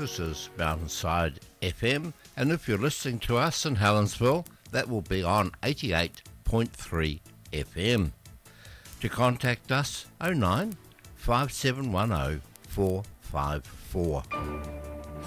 this is Mountainside FM, and if you're listening to us in Helensville, that will be on 88.3 FM. To contact us, 09 5710 454.